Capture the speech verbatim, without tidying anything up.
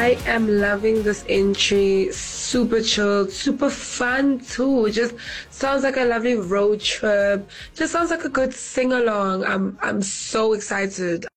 I am loving this entry. Super chilled, super fun too. Just sounds like a lovely road trip. Just sounds like a good sing along. I'm I'm so excited.